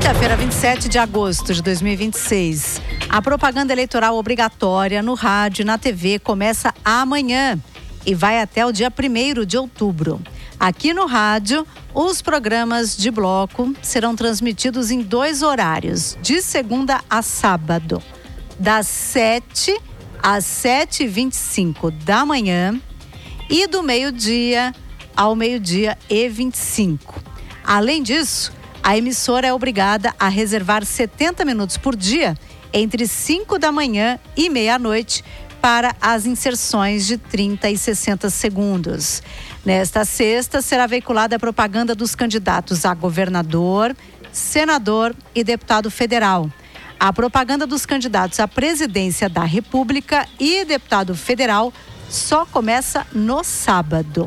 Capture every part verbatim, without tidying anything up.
Quinta-feira, vinte e sete de agosto de dois mil e vinte e seis. A propaganda eleitoral obrigatória no rádio e na T V começa amanhã e vai até o dia primeiro de outubro. Aqui no rádio, os programas de bloco serão transmitidos em dois horários, de segunda a sábado, das sete às sete e vinte e cinco da manhã e do meio-dia ao meio-dia e vinte e cinco. Além disso, a emissora é obrigada a reservar setenta minutos por dia, entre cinco da manhã e meia-noite, para as inserções de trinta e sessenta segundos. Nesta sexta, será veiculada a propaganda dos candidatos a governador, senador e deputado federal. A propaganda dos candidatos à presidência da República e deputado federal só começa no sábado.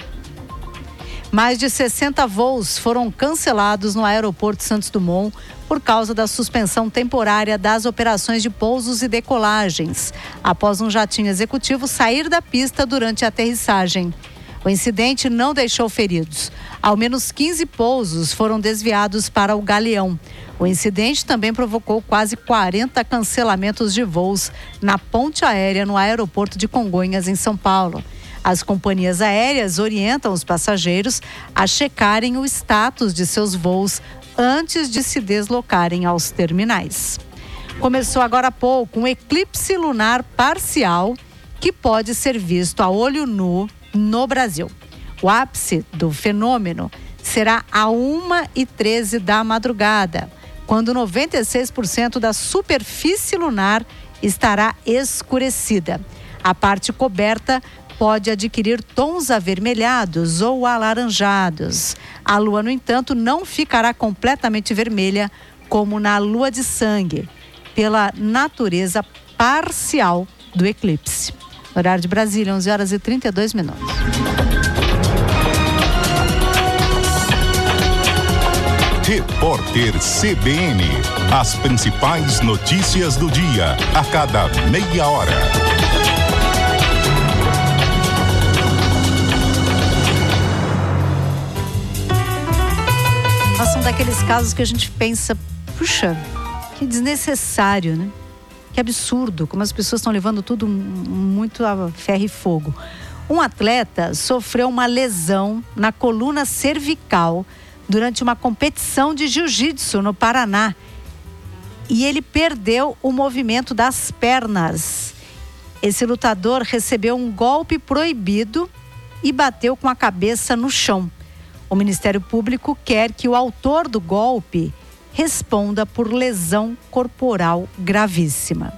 Mais de sessenta voos foram cancelados no aeroporto Santos Dumont por causa da suspensão temporária das operações de pousos e decolagens, após um jatinho executivo sair da pista durante a aterrissagem. O incidente não deixou feridos. Ao menos quinze pousos foram desviados para o Galeão. O incidente também provocou quase quarenta cancelamentos de voos na ponte aérea no aeroporto de Congonhas, em São Paulo. As companhias aéreas orientam os passageiros a checarem o status de seus voos antes de se deslocarem aos terminais. Começou agora há pouco um eclipse lunar parcial que pode ser visto a olho nu no Brasil. O ápice do fenômeno será a uma e treze da madrugada, quando noventa e seis por cento da superfície lunar estará escurecida. A parte coberta pode adquirir tons avermelhados ou alaranjados. A lua, no entanto, não ficará completamente vermelha como na lua de sangue, pela natureza parcial do eclipse. Horário de Brasília, onze horas e trinta e dois minutos. Repórter C B N. As principais notícias do dia, a cada meia hora. São daqueles casos que a gente pensa, puxa, que desnecessário, né? Que absurdo, como as pessoas estão levando tudo muito a ferro e fogo. Um atleta sofreu uma lesão na coluna cervical durante uma competição de jiu-jitsu no Paraná. E ele perdeu o movimento das pernas. Esse lutador recebeu um golpe proibido e bateu com a cabeça no chão. O Ministério Público quer que o autor do golpe responda por lesão corporal gravíssima.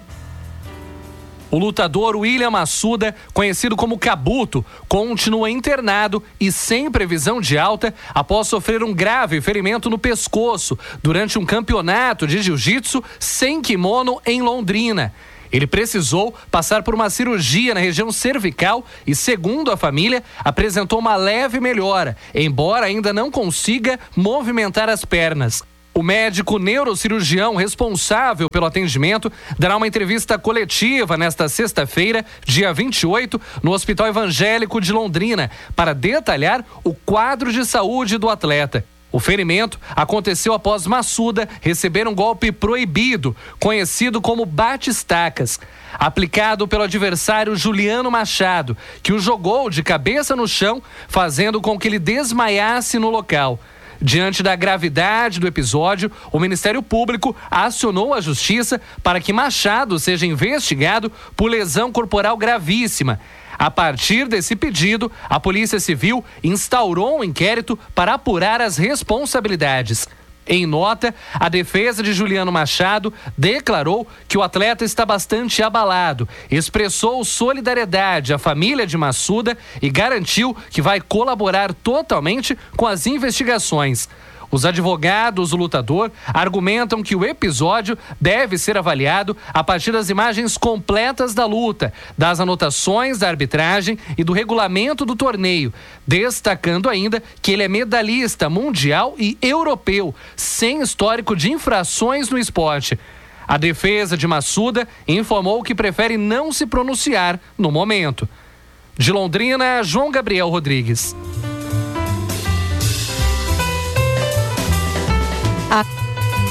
O lutador William Massuda, conhecido como Cabuto, continua internado e sem previsão de alta após sofrer um grave ferimento no pescoço durante um campeonato de jiu-jitsu sem kimono em Londrina. Ele precisou passar por uma cirurgia na região cervical e, segundo a família, apresentou uma leve melhora, embora ainda não consiga movimentar as pernas. O médico neurocirurgião responsável pelo atendimento dará uma entrevista coletiva nesta sexta-feira, dia vinte e oito, no Hospital Evangélico de Londrina, para detalhar o quadro de saúde do atleta. O ferimento aconteceu após Massuda receber um golpe proibido, conhecido como bate-estacas, aplicado pelo adversário Juliano Machado, que o jogou de cabeça no chão, fazendo com que ele desmaiasse no local. Diante da gravidade do episódio, o Ministério Público acionou a Justiça para que Machado seja investigado por lesão corporal gravíssima. A partir desse pedido, a Polícia Civil instaurou um inquérito para apurar as responsabilidades. Em nota, a defesa de Juliano Machado declarou que o atleta está bastante abalado, expressou solidariedade à família de Massuda e garantiu que vai colaborar totalmente com as investigações. Os advogados do lutador argumentam que o episódio deve ser avaliado a partir das imagens completas da luta, das anotações da arbitragem e do regulamento do torneio, destacando ainda que ele é medalhista mundial e europeu, sem histórico de infrações no esporte. A defesa de Massuda informou que prefere não se pronunciar no momento. De Londrina, João Gabriel Rodrigues.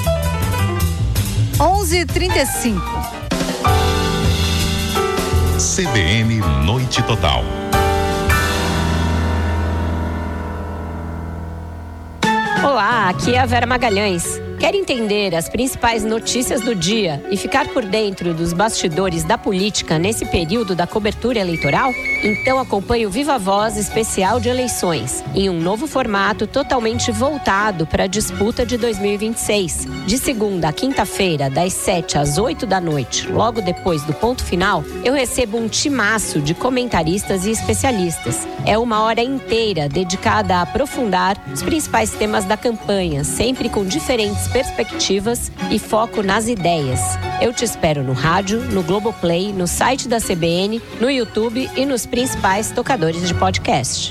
onze e trinta e cinco. C B N Noite Total. Olá, aqui é a Vera Magalhães. Quer entender as principais notícias do dia e ficar por dentro dos bastidores da política nesse período da cobertura eleitoral? Então acompanhe o Viva Voz especial de eleições, em um novo formato totalmente voltado para a disputa de dois mil e vinte e seis. De segunda a quinta-feira, das sete às oito da noite, logo depois do ponto final, eu recebo um timaço de comentaristas e especialistas. É uma hora inteira dedicada a aprofundar os principais temas da campanha, sempre com diferentes perspectivas e foco nas ideias. Eu te espero no rádio, no Globoplay, no site da C B N, no YouTube e nos principais tocadores de podcast.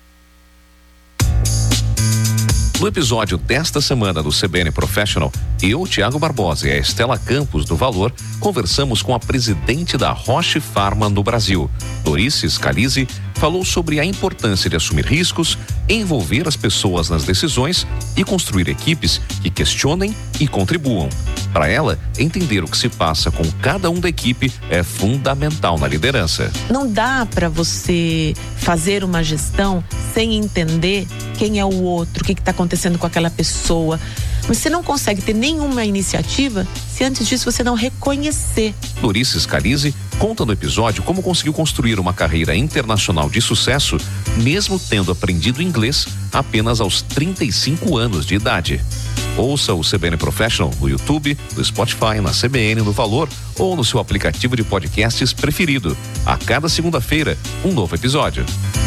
No episódio desta semana do C B N Professional, eu, Tiago Barbosa e a Estela Campos do Valor conversamos com a presidente da Roche Pharma no Brasil, Dorice Scalise, falou sobre a importância de assumir riscos, envolver as pessoas nas decisões e construir equipes que questionem e contribuam. Para ela, entender o que se passa com cada um da equipe é fundamental na liderança. Não dá para você fazer uma gestão sem entender quem é o outro, o que está acontecendo com aquela pessoa. Você não consegue ter nenhuma iniciativa se antes disso você não reconhecer. Dorice Scalise conta no episódio como conseguiu construir uma carreira internacional de sucesso, mesmo tendo aprendido inglês apenas aos trinta e cinco anos de idade. Ouça o C B N Professional no YouTube, no Spotify, na C B N, no Valor ou no seu aplicativo de podcasts preferido. A cada segunda-feira, um novo episódio.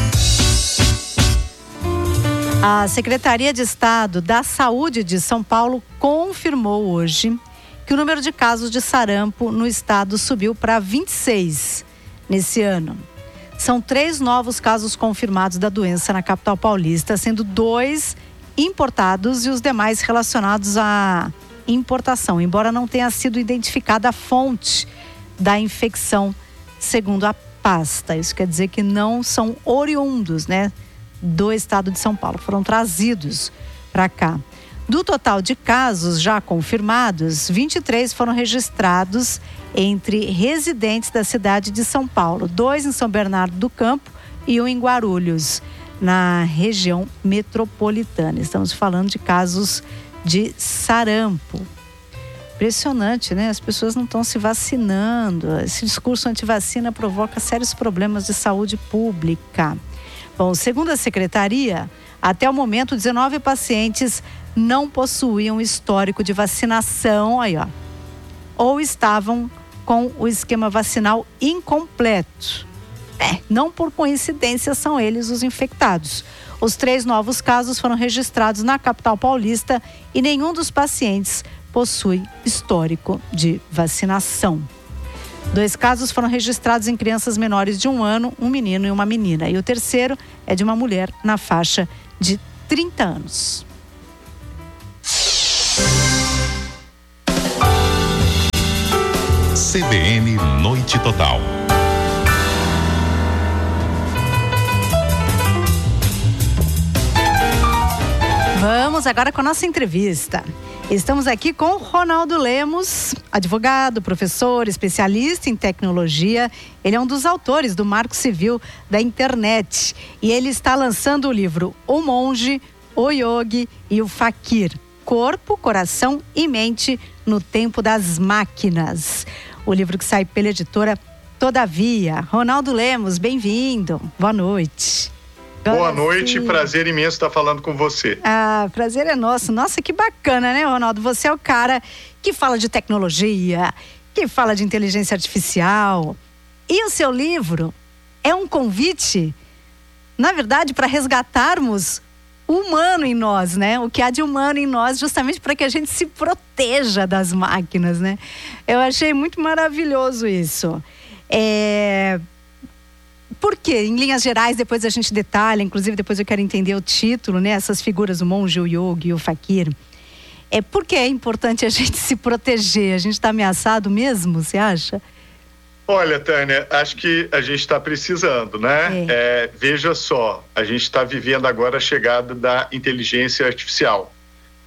A Secretaria de Estado da Saúde de São Paulo confirmou hoje que o número de casos de sarampo no estado subiu para vinte e seis nesse ano. São três novos casos confirmados da doença na capital paulista, sendo dois importados e os demais relacionados à importação, embora não tenha sido identificada a fonte da infecção, segundo a pasta. Isso quer dizer que não são oriundos, né, do estado de São Paulo, foram trazidos para cá. Do total de casos já confirmados, vinte e três foram registrados entre residentes da cidade de São Paulo, dois em São Bernardo do Campo e um em Guarulhos, na região metropolitana. Estamos falando de casos de sarampo. Impressionante, né? As pessoas não estão se vacinando. Esse discurso antivacina provoca sérios problemas de saúde pública. Bom, segundo a secretaria, até o momento, dezenove pacientes não possuíam histórico de vacinação, aí, ó, ou estavam com o esquema vacinal incompleto. É, não por coincidência são eles os infectados. Os três novos casos foram registrados na capital paulista e nenhum dos pacientes possui histórico de vacinação. Dois casos foram registrados em crianças menores de um ano, um menino e uma menina. E o terceiro é de uma mulher na faixa de trinta anos. C B N Noite Total. Vamos agora com a nossa entrevista. Estamos aqui com Ronaldo Lemos, advogado, professor, especialista em tecnologia. Ele é um dos autores do Marco Civil da Internet. E ele está lançando o livro O Monge, o Yogi e o Fakir. Corpo, coração e mente no tempo das máquinas. O livro que sai pela editora Todavia. Ronaldo Lemos, bem-vindo. Boa noite. Boa noite, sim. Prazer imenso estar falando com você. Ah, prazer é nosso. Nossa, que bacana, né, Ronaldo? Você é o cara que fala de tecnologia, que fala de inteligência artificial. E o seu livro é um convite, na verdade, para resgatarmos o humano em nós, né? O que há de humano em nós, justamente para que a gente se proteja das máquinas, né? Eu achei muito maravilhoso isso. É... Por quê? Em linhas gerais, depois a gente detalha, inclusive depois eu quero entender o título, né? Essas figuras, o monge, o yogi e o fakir. É, por que é importante a gente se proteger? A gente está ameaçado mesmo, você acha? Olha, Tânia, acho que a gente está precisando, né? É. É, veja só, a gente está vivendo agora a chegada da inteligência artificial.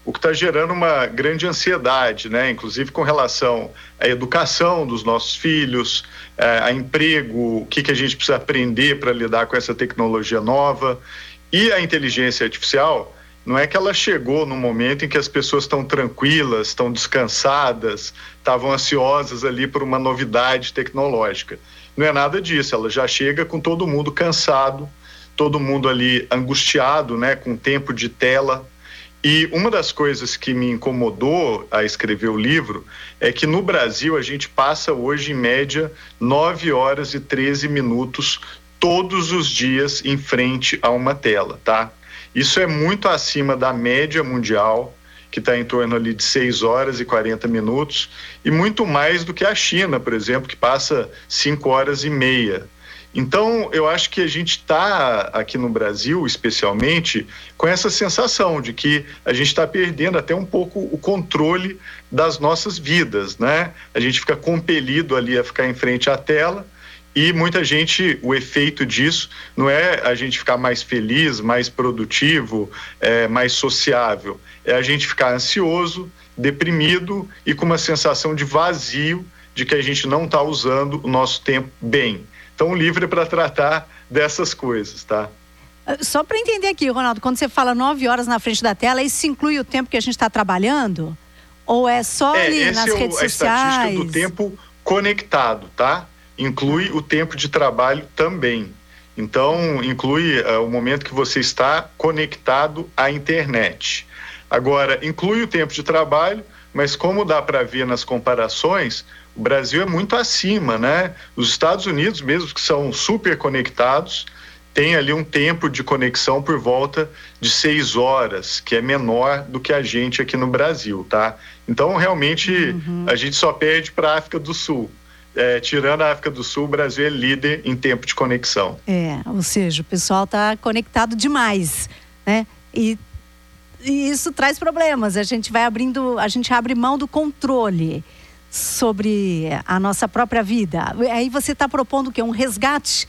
o que está gerando uma grande ansiedade, né? Inclusive com relação à educação dos nossos filhos, é, a emprego, o que, que a gente precisa aprender para lidar com essa tecnologia nova. E a inteligência artificial, não é que ela chegou no momento em que as pessoas estão tranquilas, estão descansadas, estavam ansiosas ali por uma novidade tecnológica. Não é nada disso, ela já chega com todo mundo cansado, todo mundo ali angustiado, né, com tempo de tela. E uma das coisas que me incomodou a escrever o livro é que no Brasil a gente passa hoje em média nove horas e treze minutos todos os dias em frente a uma tela, tá? Isso é muito acima da média mundial, que está em torno ali de seis horas e quarenta minutos, e muito mais do que a China, por exemplo, que passa cinco horas e meia. Então, eu acho que a gente está aqui no Brasil, especialmente, com essa sensação de que a gente está perdendo até um pouco o controle das nossas vidas, né? A gente fica compelido ali a ficar em frente à tela e muita gente, o efeito disso não é a gente ficar mais feliz, mais produtivo, é, mais sociável. É a gente ficar ansioso, deprimido e com uma sensação de vazio de que a gente não está usando o nosso tempo bem. Então, o livro é para tratar dessas coisas, tá? Só para entender aqui, Ronaldo, quando você fala nove horas na frente da tela, isso inclui o tempo que a gente está trabalhando? Ou é só é, ali nas é o, redes a sociais? É a estatística do tempo conectado, tá? Inclui o tempo de trabalho também. Então, inclui uh, o momento que você está conectado à internet. Agora, inclui o tempo de trabalho, mas como dá para ver nas comparações, o Brasil é muito acima, né? Os Estados Unidos, mesmo que são super conectados, tem ali um tempo de conexão por volta de seis horas, que é menor do que a gente aqui no Brasil, tá? Então, realmente, uhum. a gente só perde para a África do Sul. É, tirando a África do Sul, o Brasil é líder em tempo de conexão. É, ou seja, o pessoal está conectado demais, né? E, e isso traz problemas. A gente vai abrindo, a gente abre mão do controle sobre a nossa própria vida. Aí você está propondo o quê? Um resgate?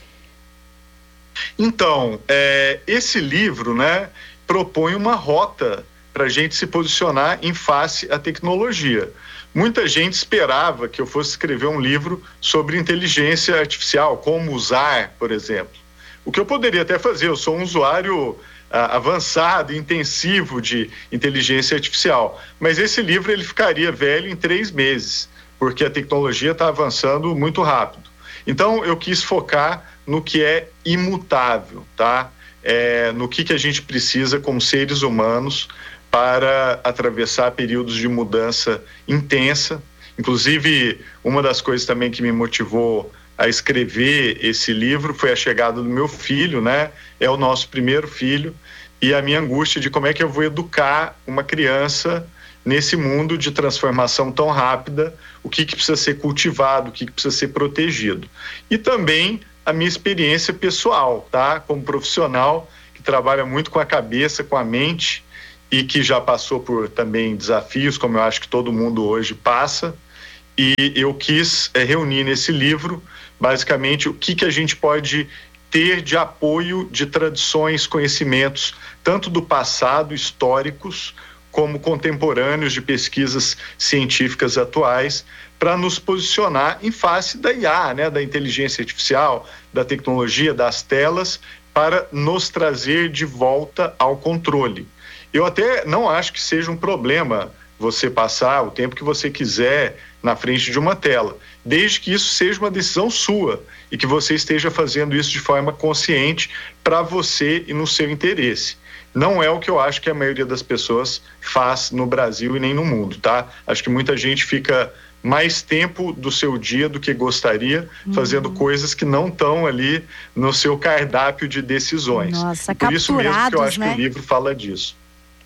Então, é, esse livro, né, propõe uma rota para a gente se posicionar em face à tecnologia. Muita gente esperava que eu fosse escrever um livro sobre inteligência artificial, como usar, por exemplo. O que eu poderia até fazer, eu sou um usuário ah, avançado, intensivo de inteligência artificial, mas esse livro ele ficaria velho em três meses, porque a tecnologia está avançando muito rápido. Então, eu quis focar no que é imutável, tá? É, no que, que a gente precisa como seres humanos para atravessar períodos de mudança intensa. Inclusive, uma das coisas também que me motivou a escrever esse livro foi a chegada do meu filho, né? É o nosso primeiro filho, e a minha angústia de como é que eu vou educar uma criança nesse mundo de transformação tão rápida, o que, que precisa ser cultivado, o que, que precisa ser protegido. E também a minha experiência pessoal, tá? Como profissional que trabalha muito com a cabeça, com a mente, e que já passou por também desafios, como eu acho que todo mundo hoje passa, e eu quis é, reunir nesse livro, basicamente, o que, que a gente pode ter de apoio de tradições, conhecimentos, tanto do passado, históricos, como contemporâneos de pesquisas científicas atuais, para nos posicionar em face da I A, né, da inteligência artificial, da tecnologia, das telas, para nos trazer de volta ao controle. Eu até não acho que seja um problema você passar o tempo que você quiser na frente de uma tela, desde que isso seja uma decisão sua e que você esteja fazendo isso de forma consciente para você e no seu interesse. Não é o que eu acho que a maioria das pessoas faz no Brasil e nem no mundo, tá? Acho que muita gente fica mais tempo do seu dia do que gostaria, uhum. fazendo coisas que não estão ali no seu cardápio de decisões. Nossa, Por isso mesmo que eu acho né? que o livro fala disso.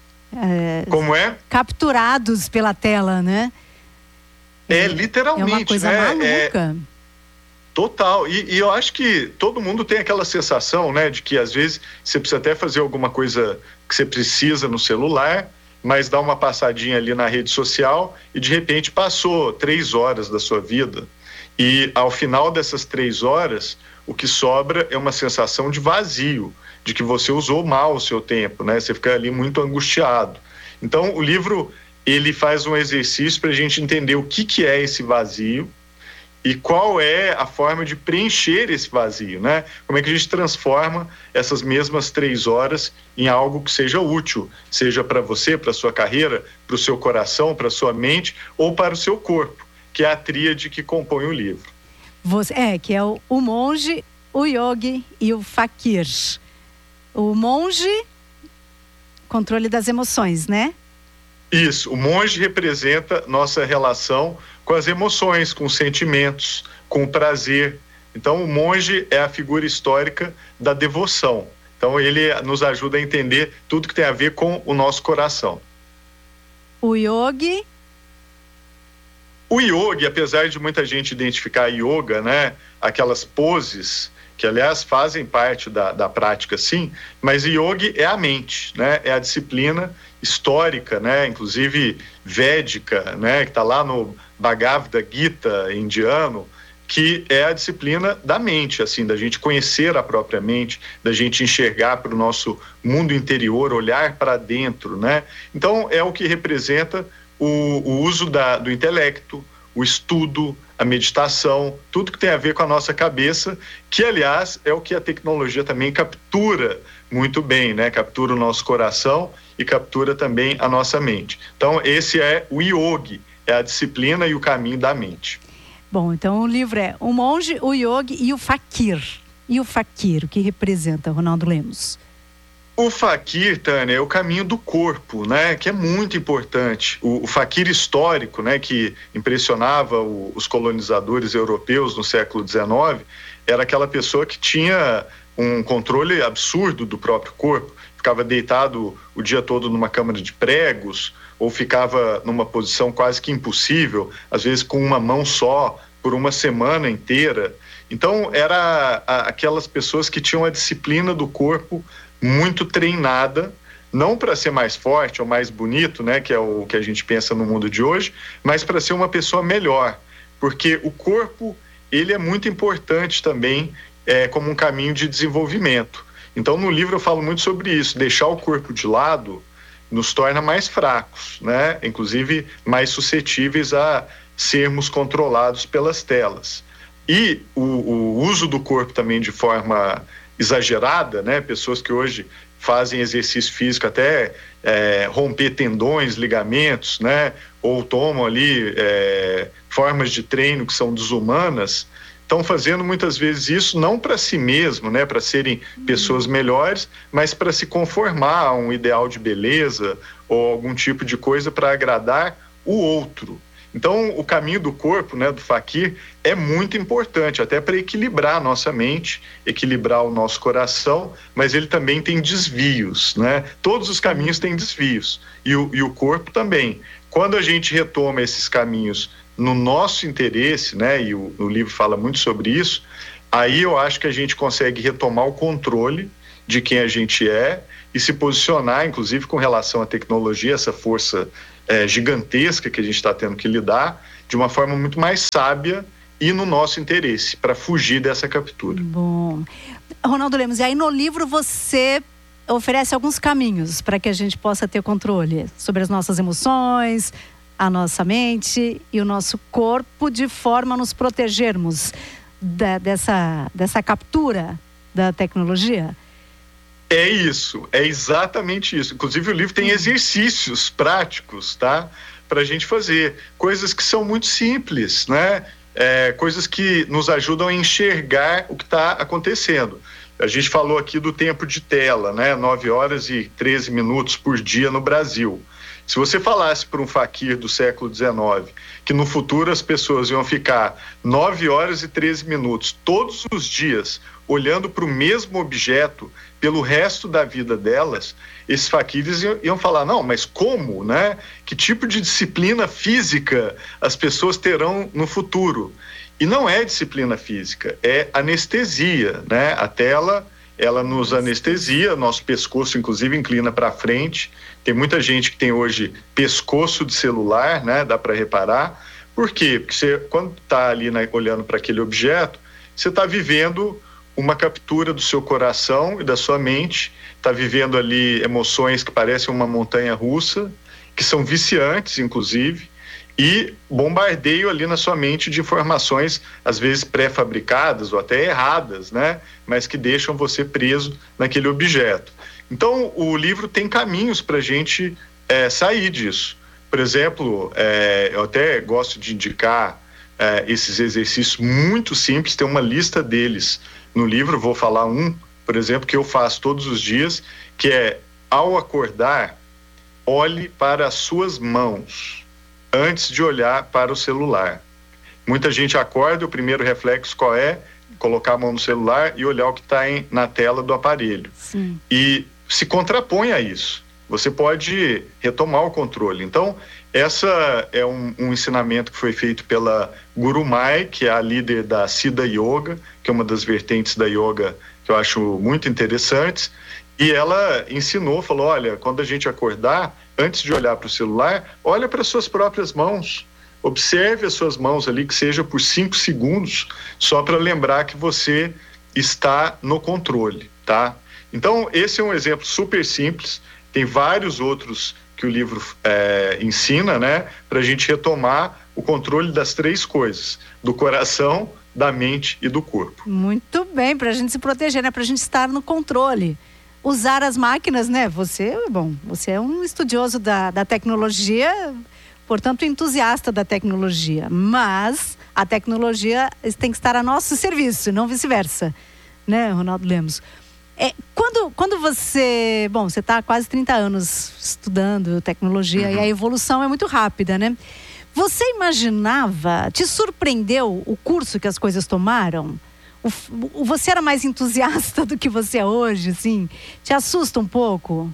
É, Como é? Capturados pela tela, né? É, literalmente. É uma coisa né? maluca. É, total. E, e eu acho que todo mundo tem aquela sensação, né, de que às vezes você precisa até fazer alguma coisa que você precisa no celular, mas dá uma passadinha ali na rede social e de repente passou três horas da sua vida. E ao final dessas três horas, o que sobra é uma sensação de vazio, de que você usou mal o seu tempo, né? Você fica ali muito angustiado. Então, o livro, ele faz um exercício para a gente entender o que, que é esse vazio e qual é a forma de preencher esse vazio, né? Como é que a gente transforma essas mesmas três horas em algo que seja útil, seja para você, para a sua carreira, para o seu coração, para a sua mente ou para o seu corpo, que é a tríade que compõe o livro. Você, é, que é o, o monge, o yogi e o fakir. O monge, controle das emoções, né? Isso, o monge representa nossa relação com as emoções, com os sentimentos, com o prazer. Então, o monge é a figura histórica da devoção. Então, ele nos ajuda a entender tudo que tem a ver com o nosso coração. O yogi? O yogi, apesar de muita gente identificar yoga, né, aquelas poses, que aliás fazem parte da, da prática, sim, mas yogi é a mente, né, é a disciplina histórica, né, inclusive védica, né, que está lá no Bhagavad Gita indiano, que é a disciplina da mente, assim, da gente conhecer a própria mente, da gente enxergar para o nosso mundo interior, olhar para dentro, né? Então, é o que representa o, o uso da, do intelecto, o estudo, a meditação, tudo que tem a ver com a nossa cabeça, que, aliás, é o que a tecnologia também captura muito bem, né? Captura o nosso coração e captura também a nossa mente. Então, esse é o yogi, é a disciplina e o caminho da mente. Bom, então o livro é o monge, o yogi e o fakir. E o fakir, o que representa, Ronaldo Lemos? O fakir, Tânia, é o caminho do corpo, né? Que é muito importante. O, o fakir histórico, né? Que impressionava o, os colonizadores europeus no século dezenove, era aquela pessoa que tinha um controle absurdo do próprio corpo. Ficava deitado o dia todo numa câmara de pregos, ou ficava numa posição quase que impossível, às vezes com uma mão só, por uma semana inteira. Então, era a, aquelas pessoas que tinham a disciplina do corpo muito treinada, não para ser mais forte ou mais bonito, né, que é o que a gente pensa no mundo de hoje, mas para ser uma pessoa melhor, porque o corpo, ele é muito importante também é, como um caminho de desenvolvimento. Então, no livro eu falo muito sobre isso, deixar o corpo de lado nos torna mais fracos, né? Inclusive mais suscetíveis a sermos controlados pelas telas. E o, o uso do corpo também de forma exagerada, né? Pessoas que hoje fazem exercício físico até é, romper tendões, ligamentos, né? Ou tomam ali é, formas de treino que são desumanas, estão fazendo muitas vezes isso não para si mesmo, né, para serem pessoas melhores, mas para se conformar a um ideal de beleza ou algum tipo de coisa para agradar o outro. Então, o caminho do corpo, né, do fakir, é muito importante, até para equilibrar a nossa mente, equilibrar o nosso coração, mas ele também tem desvios, né? Todos os caminhos têm desvios, e o, e o corpo também. Quando a gente retoma esses caminhos no nosso interesse, né, e o, o livro fala muito sobre isso, aí eu acho que a gente consegue retomar o controle de quem a gente é e se posicionar, inclusive com relação à tecnologia, essa força é, gigantesca que a gente está tendo que lidar, de uma forma muito mais sábia e no nosso interesse, para fugir dessa captura. Bom, Ronaldo Lemos, e aí no livro você oferece alguns caminhos para que a gente possa ter controle sobre as nossas emoções, a nossa mente e o nosso corpo, de forma a nos protegermos da, dessa, dessa captura da tecnologia? É isso, é exatamente isso. Inclusive o livro tem exercícios práticos, tá? Para a gente fazer. Coisas que são muito simples, né? É, coisas que nos ajudam a enxergar o que está acontecendo. A gente falou aqui do tempo de tela, né? nove horas e treze minutos por dia no Brasil. Se você falasse para um fakir do século dezenove que no futuro as pessoas iam ficar nove horas e treze minutos todos os dias olhando para o mesmo objeto pelo resto da vida delas, esses fakires iam, iam falar, não, mas como, né? Que tipo de disciplina física as pessoas terão no futuro? E não é disciplina física, é anestesia, né? A tela, ela nos anestesia, nosso pescoço inclusive inclina para frente. Tem muita gente que tem hoje pescoço de celular, né? Dá para reparar. Por quê? Porque você, quando está ali, né, olhando para aquele objeto, você está vivendo uma captura do seu coração e da sua mente, está vivendo ali emoções que parecem uma montanha russa, que são viciantes, inclusive, e bombardeio ali na sua mente de informações, às vezes pré-fabricadas ou até erradas, né? Mas que deixam você preso naquele objeto. Então, o livro tem caminhos para a gente é, sair disso. Por exemplo, é, eu até gosto de indicar é, esses exercícios muito simples, tem uma lista deles no livro, vou falar um, por exemplo, que eu faço todos os dias, que é, ao acordar, olhe para as suas mãos antes de olhar para o celular. Muita gente acorda, o primeiro reflexo qual é? Colocar a mão no celular e olhar o que está na tela do aparelho. Sim. E se contrapõe a isso. Você pode retomar o controle. Então, essa é um, um ensinamento que foi feito pela Guru Mai, que é a líder da Siddha Yoga, que é uma das vertentes da yoga que eu acho muito interessantes. E ela ensinou, falou, olha, quando a gente acordar, antes de olhar para o celular, olha para as suas próprias mãos. Observe as suas mãos ali, que seja por cinco segundos, só para lembrar que você está no controle, tá? Então, esse é um exemplo super simples. Tem vários outros que o livro é, ensina, né? Para a gente retomar o controle das três coisas, do coração, da mente e do corpo. Muito bem, para a gente se proteger, né? Para a gente estar no controle. Usar as máquinas, né? Você, bom, você é um estudioso da, da tecnologia, portanto, entusiasta da tecnologia. Mas a tecnologia tem que estar a nosso serviço, não vice-versa. Né, Ronaldo Lemos? É, quando, quando você... Bom, você está há quase trinta anos estudando tecnologia, uhum. E a evolução é muito rápida, né? Você imaginava, te surpreendeu o curso que as coisas tomaram? O, você era mais entusiasta do que você é hoje, assim? Te assusta um pouco?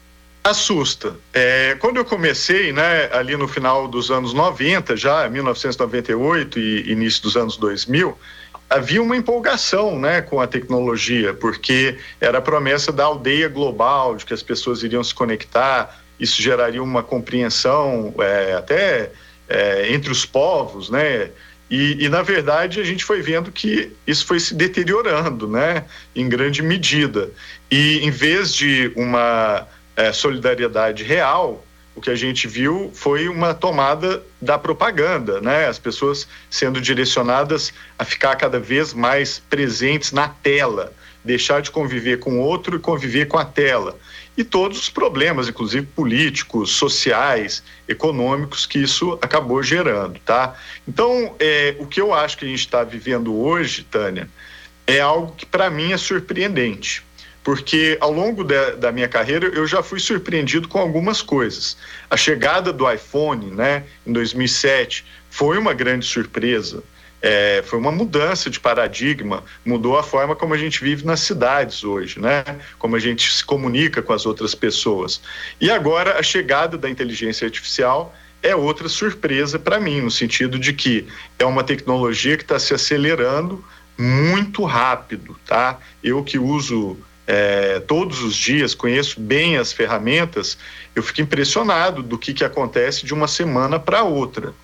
Assusta. É, quando eu comecei, né, ali no final dos anos noventa, já mil novecentos e noventa e oito e início dos anos dois mil, havia uma empolgação, né, com a tecnologia, porque era a promessa da aldeia global, de que as pessoas iriam se conectar, isso geraria uma compreensão é, até é, entre os povos, né? E, e, na verdade, a gente foi vendo que isso foi se deteriorando, né, em grande medida. E, em vez de uma é, solidariedade real, o que a gente viu foi uma tomada da propaganda, né, as pessoas sendo direcionadas a ficar cada vez mais presentes na tela, deixar de conviver com o outro e conviver com a tela. E todos os problemas, inclusive políticos, sociais, econômicos, que isso acabou gerando, tá? Então, é, o que eu acho que a gente está vivendo hoje, Tânia, é algo que para mim é surpreendente, porque ao longo de, da minha carreira eu já fui surpreendido com algumas coisas. A chegada do iPhone, né, em dois mil e sete, foi uma grande surpresa. É, foi uma mudança de paradigma, mudou a forma como a gente vive nas cidades hoje, né? Como a gente se comunica com as outras pessoas. E agora a chegada da inteligência artificial é outra surpresa para mim, no sentido de que é uma tecnologia que está se acelerando muito rápido, tá? Eu que uso é, todos os dias, conheço bem as ferramentas, eu fico impressionado do que, que acontece de uma semana para outra.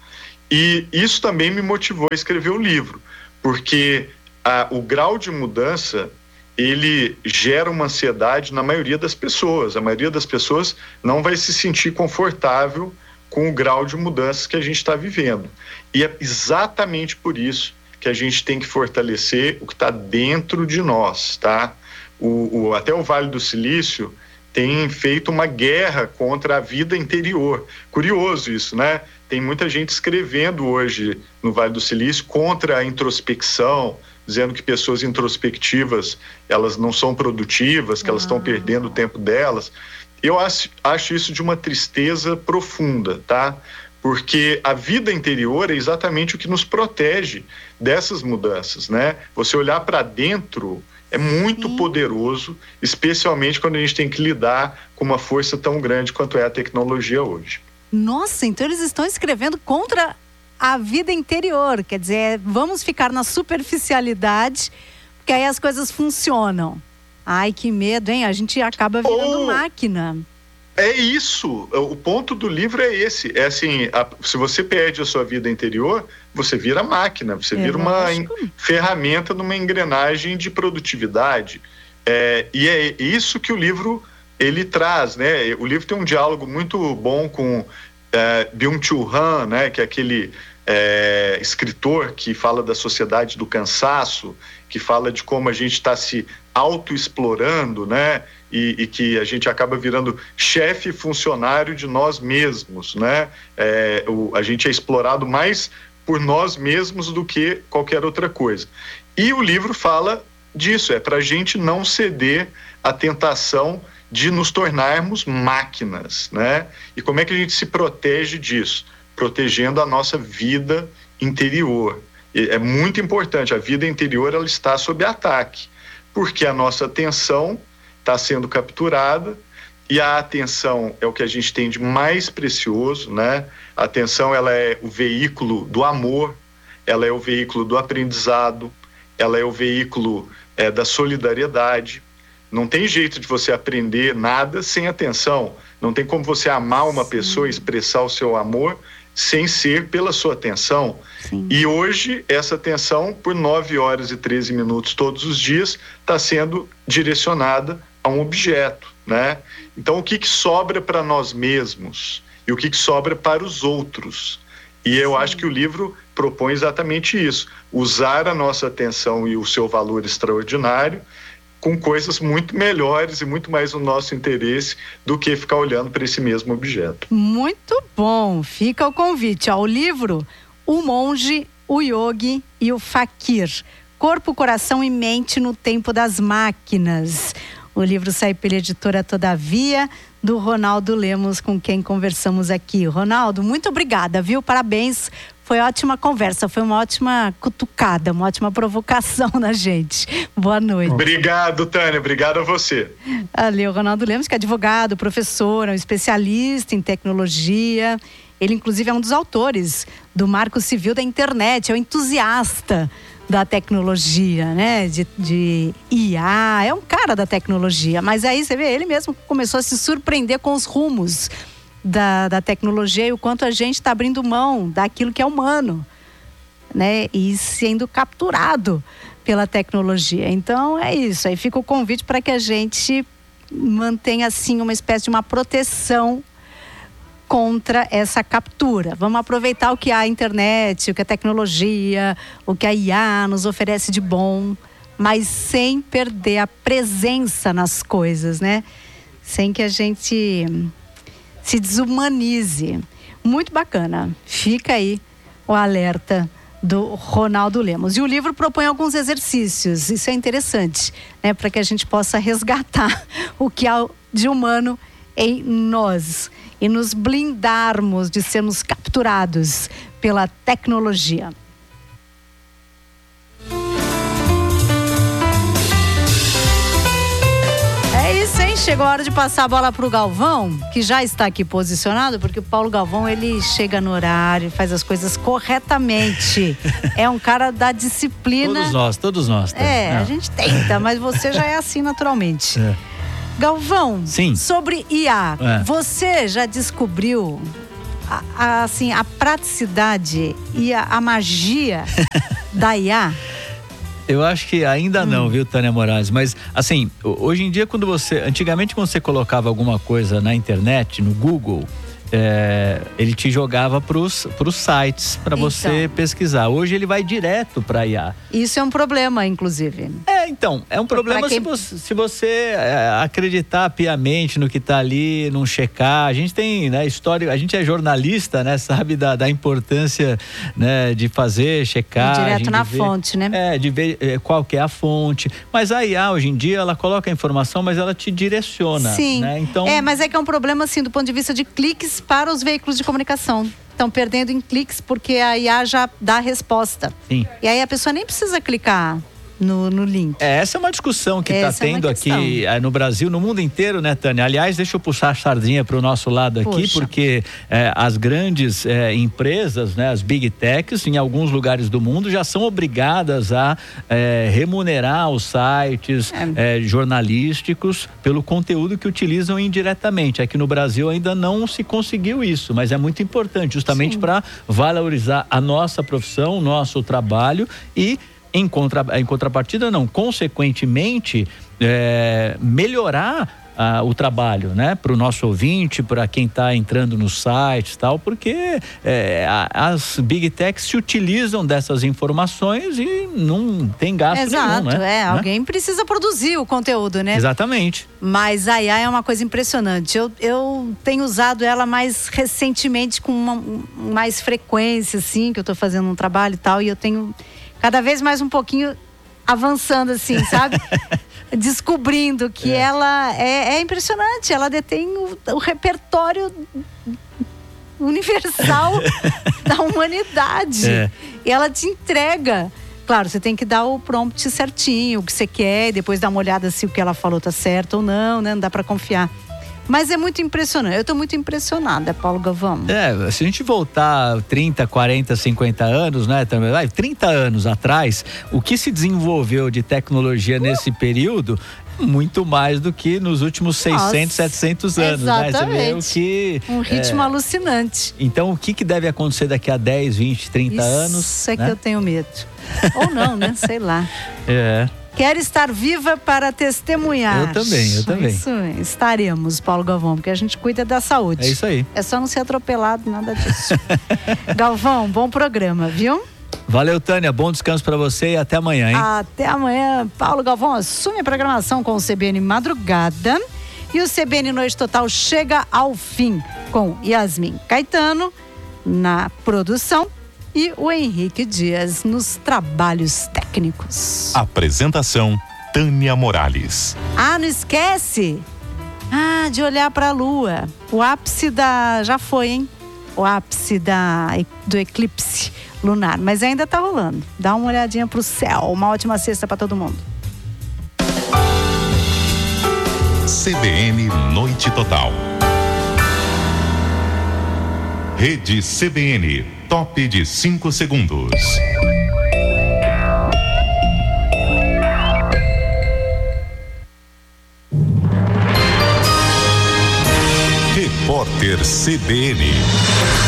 E isso também me motivou a escrever o livro, porque a, o grau de mudança, ele gera uma ansiedade na maioria das pessoas. A maioria das pessoas não vai se sentir confortável com o grau de mudanças que a gente está vivendo. E é exatamente por isso que a gente tem que fortalecer o que está dentro de nós, tá? O, o, até o Vale do Silício tem feito uma guerra contra a vida interior. Curioso isso, né? Tem muita gente escrevendo hoje no Vale do Silício contra a introspecção, dizendo que pessoas introspectivas, elas não são produtivas, que elas estão perdendo o tempo delas. Eu acho, acho isso de uma tristeza profunda, tá? Porque a vida interior é exatamente o que nos protege dessas mudanças, né? Você olhar para dentro é muito Sim. poderoso, especialmente quando a gente tem que lidar com uma força tão grande quanto é a tecnologia hoje. Nossa, então eles estão escrevendo contra a vida interior, quer dizer, vamos ficar na superficialidade, porque aí as coisas funcionam. Ai, que medo, hein? A gente acaba virando oh, máquina. É isso, o ponto do livro é esse, é assim, a, se você perde a sua vida interior, você vira máquina, você é, vira uma em, ferramenta numa engrenagem de produtividade, é, e é isso que o livro ele traz, né? O livro tem um diálogo muito bom com é, Byung-Chul Han, né? Que é aquele é, escritor que fala da sociedade do cansaço, que fala de como a gente está se auto-explorando, né? E, e que a gente acaba virando chefe funcionário de nós mesmos, né? É, o, a gente é explorado mais por nós mesmos do que qualquer outra coisa. E o livro fala disso, é para a gente não ceder à tentação de nos tornarmos máquinas, né? E como é que a gente se protege disso? Protegendo a nossa vida interior. É muito importante, a vida interior ela está sob ataque, porque a nossa atenção está sendo capturada, e a atenção é o que a gente tem de mais precioso, né? A atenção ela é o veículo do amor, ela é o veículo do aprendizado, ela é o veículo é, da solidariedade. Não tem jeito de você aprender nada sem atenção. Não tem como você amar uma Sim. pessoa e expressar o seu amor sem ser pela sua atenção. Sim. E hoje, essa atenção, por nove horas e treze minutos todos os dias, está sendo direcionada a um objeto, né? Então, o que, que sobra para nós mesmos e o que, que sobra para os outros? E eu Sim. acho que o livro propõe exatamente isso, usar a nossa atenção e o seu valor extraordinário com coisas muito melhores e muito mais no nosso interesse do que ficar olhando para esse mesmo objeto. Muito bom, fica o convite ao livro O Monge, o Yogi e o Fakir, Corpo, Coração e Mente no Tempo das Máquinas. O livro sai pela editora Todavia, do Ronaldo Lemos, com quem conversamos aqui. Ronaldo, muito obrigada, viu? Parabéns. Foi ótima conversa, foi uma ótima cutucada, uma ótima provocação na gente. Boa noite. Obrigado, Tânia. Obrigado a você. Ali o Ronaldo Lemos, que é advogado, professor, é um especialista em tecnologia. Ele, inclusive, é um dos autores do Marco Civil da Internet, é um entusiasta da tecnologia, né? De, de I A, é um cara da tecnologia. Mas aí você vê, ele mesmo começou a se surpreender com os rumos Da, da tecnologia e o quanto a gente está abrindo mão daquilo que é humano, né? E sendo capturado pela tecnologia. Então é isso, aí fica o convite para que a gente mantenha assim uma espécie de uma proteção contra essa captura. Vamos aproveitar o que a internet, o que a tecnologia, o que a I A nos oferece de bom, mas sem perder a presença nas coisas, né? Sem que a gente se desumanize. Muito bacana. Fica aí o alerta do Ronaldo Lemos. E o livro propõe alguns exercícios. Isso é interessante, né? Para que a gente possa resgatar o que há de humano em nós e nos blindarmos de sermos capturados pela tecnologia. É isso, hein? Chegou a hora de passar a bola pro Galvão, que já está aqui posicionado, porque o Paulo Galvão, ele chega no horário, faz as coisas corretamente. É um cara da disciplina. Todos nós, todos nós. Tá? É, é, a gente tenta, mas você já é assim naturalmente. É. Galvão, Sim. sobre I A, é. você já descobriu a, a, assim, a praticidade e a, a magia da I A? Eu acho que ainda não, hum. viu, Tânia Moraes? Mas, assim, hoje em dia, quando você... Antigamente, quando você colocava alguma coisa na internet, no Google, é, ele te jogava pros, pros sites para então. você pesquisar. Hoje ele vai direto para I A. Isso é um problema, inclusive. É, então, é um problema quem... se você, se você é, acreditar piamente no que tá ali, não checar. A gente tem, né, história, a gente é jornalista, né, sabe da, da importância, né, de fazer, checar. Direto na ver, fonte, né? É, de ver é, qual que é a fonte. Mas a I A, hoje em dia, ela coloca a informação, mas ela te direciona. Sim, né? Então... é, mas é que é um problema, assim, do ponto de vista de cliques para os veículos de comunicação. Estão perdendo em cliques porque a I A já dá a resposta. Sim. E aí a pessoa nem precisa clicar no, no link. É, essa é uma discussão que está tendo é aqui no Brasil, no mundo inteiro, né, Tânia? Aliás, deixa eu puxar a sardinha para o nosso lado aqui, Puxa. porque é, as grandes é, empresas, né, as big techs, em alguns lugares do mundo, já são obrigadas a é, remunerar os sites é. É, jornalísticos pelo conteúdo que utilizam indiretamente. Aqui no Brasil ainda não se conseguiu isso, mas é muito importante, justamente para valorizar a nossa profissão, o nosso trabalho e Em, contra, em contrapartida, não, consequentemente, é, melhorar ah, o trabalho, né? Para o nosso ouvinte, para quem está entrando nos sites e tal, porque é, a, as Big Techs se utilizam dessas informações e não tem gasto Exato, nenhum, né? é. Alguém precisa produzir o conteúdo, né? Exatamente. Mas a I A é uma coisa impressionante. Eu, eu tenho usado ela mais recentemente, com uma, mais frequência, assim, que eu estou fazendo um trabalho e tal, e eu tenho cada vez mais um pouquinho avançando, assim, sabe? Descobrindo que é. ela é, é impressionante. Ela detém o, o repertório universal da humanidade. É. E ela te entrega. Claro, você tem que dar o prompt certinho, o que você quer, e depois dar uma olhada se o que ela falou tá certo ou não, né? Não dá para confiar. Mas é muito impressionante. Eu tô muito impressionada, Paulo Galvão. É, se a gente voltar trinta, quarenta, cinquenta anos, né? Também, vai, trinta anos atrás, o que se desenvolveu de tecnologia uh. nesse período, muito mais do que nos últimos seiscentos, Nossa, setecentos anos, exatamente. né? Você vê o que... Um ritmo é, alucinante. Então, o que, que deve acontecer daqui a dez, vinte, trinta Isso anos? Isso é né? que eu tenho medo. Ou não, né? Sei lá. É. Quero estar viva para testemunhar. Eu também, eu também. Isso, estaremos, Paulo Galvão, porque a gente cuida da saúde. É isso aí. É só não ser atropelado, nada disso. Galvão, bom programa, viu? Valeu, Tânia. Bom descanso para você e até amanhã, hein? Até amanhã. Paulo Galvão assume a programação com o C B N Madrugada. E o C B N Noite Total chega ao fim com Yasmin Caetano na produção e o Henrique Dias nos trabalhos técnicos. Apresentação: Tânia Morales. Ah, não esquece ah, de olhar para a lua. O ápice da... já foi, hein? O ápice da... do eclipse lunar, mas ainda tá rolando. Dá uma olhadinha pro céu. Uma ótima sexta para todo mundo. C B N Noite Total. Rede C B N, top de cinco segundos. Repórter C B N.